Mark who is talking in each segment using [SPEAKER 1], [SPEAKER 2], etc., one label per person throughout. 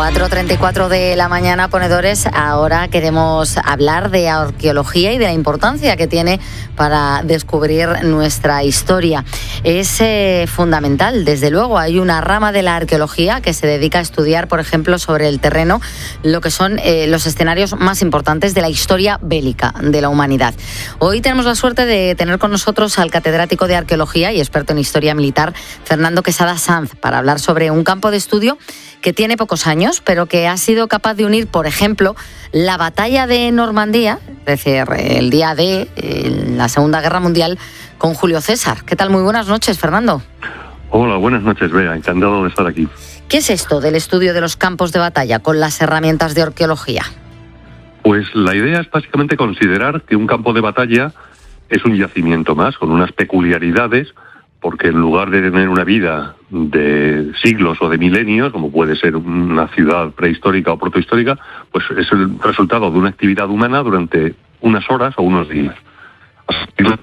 [SPEAKER 1] 4:34 de la mañana, ponedores. Ahora queremos hablar de arqueología y de la importancia que tiene para descubrir nuestra historia. Es fundamental, desde luego. Hay una rama de la arqueología que se dedica a estudiar, por ejemplo, sobre el terreno, lo que son los escenarios más importantes de la historia bélica de la humanidad. Hoy tenemos la suerte de tener con nosotros al catedrático de arqueología y experto en historia militar, Fernando Quesada Sanz, para hablar sobre un campo de estudio que tiene pocos años, pero que ha sido capaz de unir, por ejemplo, la batalla de Normandía, es decir, el día de la Segunda Guerra Mundial, con Julio César. ¿Qué tal? Muy buenas noches, Fernando.
[SPEAKER 2] Hola, buenas noches, Bea. Encantado de estar aquí.
[SPEAKER 1] ¿Qué es esto del estudio de los campos de batalla con las herramientas de arqueología?
[SPEAKER 2] Pues la idea es básicamente considerar que un campo de batalla es un yacimiento más, con unas peculiaridades, porque en lugar de tener una vida de siglos o de milenios, como puede ser una ciudad prehistórica o protohistórica, pues es el resultado de una actividad humana durante unas horas o unos días. Hasta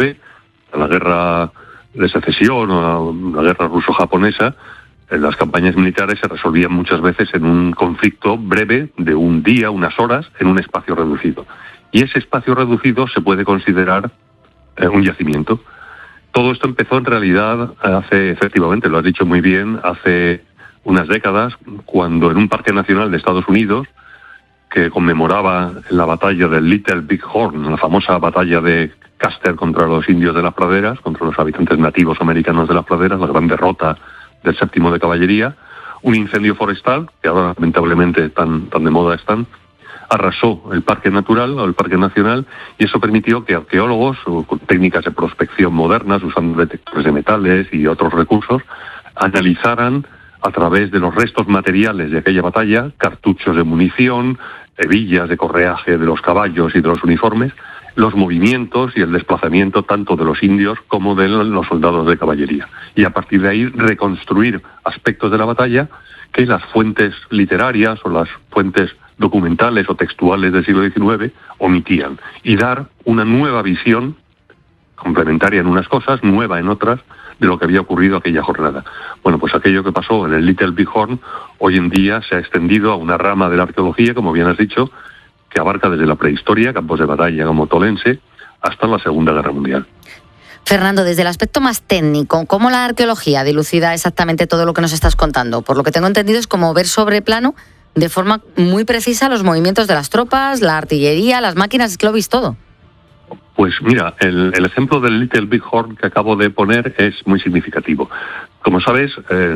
[SPEAKER 2] la guerra de secesión o la guerra ruso-japonesa, las campañas militares se resolvían muchas veces en un conflicto breve de un día, unas horas, en un espacio reducido. Y ese espacio reducido se puede considerar un yacimiento. Todo esto empezó en realidad efectivamente, lo has dicho muy bien, hace unas décadas, cuando en un parque nacional de Estados Unidos, que conmemoraba la batalla del Little Big Horn, la famosa batalla de Custer contra los indios de las praderas, contra los habitantes nativos americanos de las praderas, la gran derrota del 7º de Caballería, un incendio forestal, que ahora lamentablemente tan de moda están, arrasó el parque natural o el parque nacional, y eso permitió que arqueólogos, con técnicas de prospección modernas, usando detectores de metales y otros recursos, analizaran a través de los restos materiales de aquella batalla, cartuchos de munición, hebillas de correaje de los caballos y de los uniformes, los movimientos y el desplazamiento tanto de los indios como de los soldados de caballería. Y a partir de ahí reconstruir aspectos de la batalla que las fuentes literarias o las fuentes documentales o textuales del siglo XIX omitían, y dar una nueva visión, complementaria en unas cosas, nueva en otras, de lo que había ocurrido aquella jornada. Bueno, pues aquello que pasó en el Little Big Horn hoy en día se ha extendido a una rama de la arqueología, como bien has dicho, que abarca desde la prehistoria, campos de batalla como Tolense, hasta la Segunda Guerra Mundial.
[SPEAKER 1] Fernando, desde el aspecto más técnico, ¿cómo la arqueología dilucida exactamente todo lo que nos estás contando? Por lo que tengo entendido es como ver sobre plano de forma muy precisa los movimientos de las tropas, la artillería, las máquinas, es que lo veis todo.
[SPEAKER 2] Pues mira, el ejemplo del Little Big Horn que acabo de poner es muy significativo. Como sabes,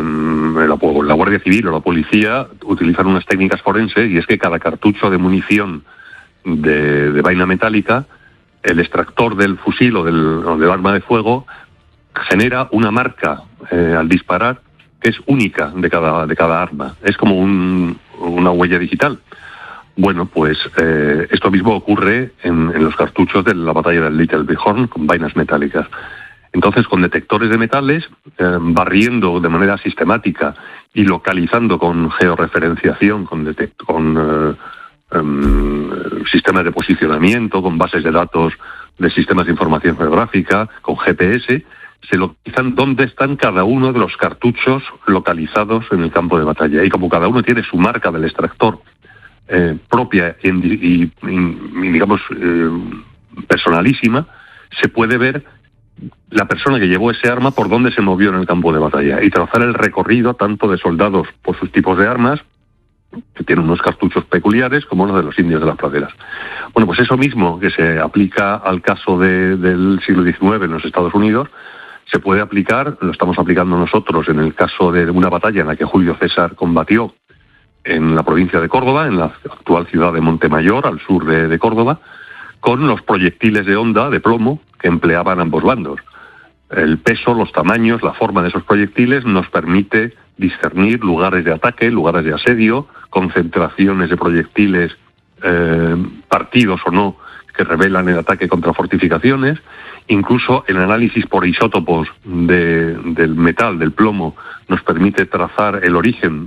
[SPEAKER 2] la Guardia Civil o la policía utilizan unas técnicas forenses, y es que cada cartucho de munición de vaina metálica, el extractor del fusil o del arma de fuego genera una marca al disparar que es única de cada arma. Es como una huella digital. Bueno, pues esto mismo ocurre en los cartuchos de la batalla del Little Big Horn con vainas metálicas. Entonces, con detectores de metales, barriendo de manera sistemática y localizando con georreferenciación, con sistemas de posicionamiento, con bases de datos de sistemas de información geográfica, con GPS, se localizan dónde están cada uno de los cartuchos localizados en el campo de batalla. Y como cada uno tiene su marca del extractor propia y digamos, personalísima, se puede ver la persona que llevó ese arma por dónde se movió en el campo de batalla y trazar el recorrido tanto de soldados por sus tipos de armas, que tienen unos cartuchos peculiares, como los de los indios de las praderas. Bueno, pues eso mismo que se aplica al caso del siglo XIX en los Estados Unidos, se puede aplicar, lo estamos aplicando nosotros en el caso de una batalla en la que Julio César combatió en la provincia de Córdoba, en la actual ciudad de Montemayor, al sur de Córdoba, con los proyectiles de honda, de plomo, que empleaban ambos bandos. El peso, los tamaños, la forma de esos proyectiles nos permite discernir lugares de ataque, lugares de asedio, concentraciones de proyectiles partidos o no, que revelan el ataque contra fortificaciones. Incluso el análisis por isótopos del metal, del plomo, nos permite trazar el origen